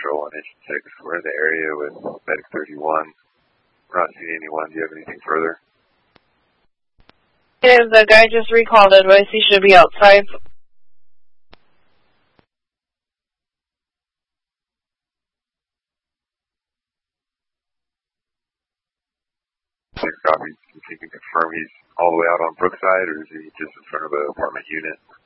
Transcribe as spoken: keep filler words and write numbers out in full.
Patrol on Engine six. We're in the area with Medic thirty-one. We're not seeing anyone. Do you have anything further? Yeah, the guy just recalled advice. He should be outside. Six copy. If you can confirm he's all the way out on Brookside, or is he just in front of an apartment unit?